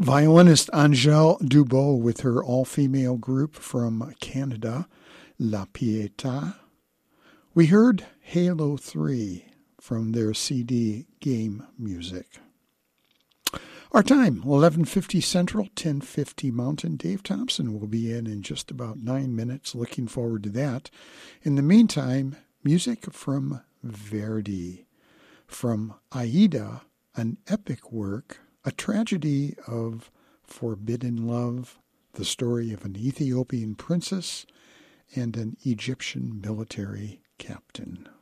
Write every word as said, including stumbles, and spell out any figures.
Violinist Angèle Dubot with her all-female group from Canada, La Pietà. We heard Halo three from their C D Game Music. Our time, eleven fifty Central, ten fifty Mountain. Dave Thompson will be in in just about nine minutes. Looking forward to that. In the meantime, music from Verdi. From Aida, an epic work, a tragedy of forbidden love, the story of an Ethiopian princess and an Egyptian military captain.